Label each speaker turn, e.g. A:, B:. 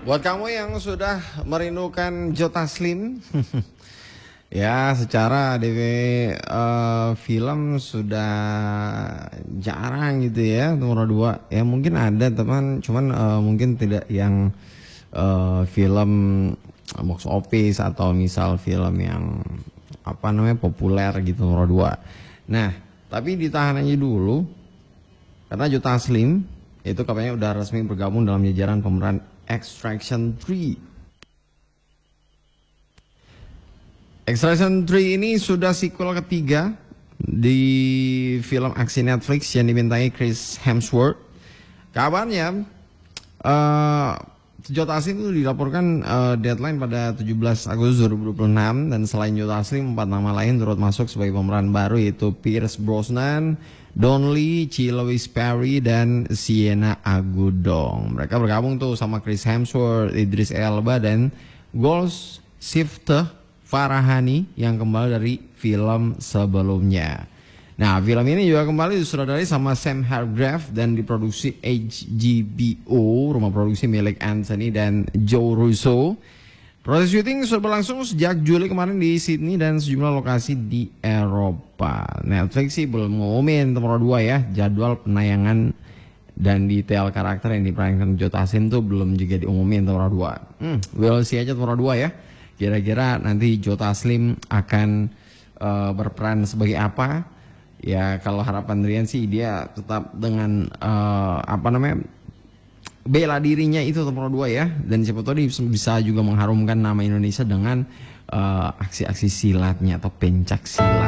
A: Buat kamu yang sudah merindukan Joe Taslim, ya secara DW film sudah jarang gitu ya, nomor 2. Ya mungkin ada teman, cuman mungkin tidak yang film box office atau misal film yang apa namanya populer gitu nomor 2. Nah, tapi ditahan aja dulu karena Joe Taslim itu katanya udah resmi bergabung dalam jajaran pemeran Extraction 3. Extraction 3 ini sudah sequel ketiga di film aksi Netflix yang dimintai Chris Hemsworth. Kabarnya Joe Taslim itu dilaporkan deadline pada 17 Agustus 2026, dan selain Joe Taslim 4 nama lain turut masuk sebagai pemeran baru, yaitu Pierce Brosnan, Don Lee, C. Lewis Perry, dan Sienna Agudong. Mereka bergabung tuh sama Chris Hemsworth, Idris Elba, dan Golshifteh Farahani yang kembali dari film sebelumnya. Nah, film ini juga kembali disutradarai sama Sam Hargrave dan diproduksi HBO, rumah produksi milik Anthony dan Joe Russo. Proses syuting sudah berlangsung sejak Juli kemarin di Sydney dan sejumlah lokasi di Eropa. Netflix sih belum ngumumin nomor 2 ya, jadwal penayangan dan detail karakter yang diperankan Joe Taslim tuh belum juga diumumin nomor 2. We'll see aja nomor 2 ya. Kira-kira nanti Joe Taslim akan berperan sebagai apa? Ya kalau harapan Rian sih dia tetap dengan bela dirinya itu nomor 2 ya, dan siapa tahu dia bisa juga mengharumkan nama Indonesia dengan aksi-aksi silatnya atau pencak silat.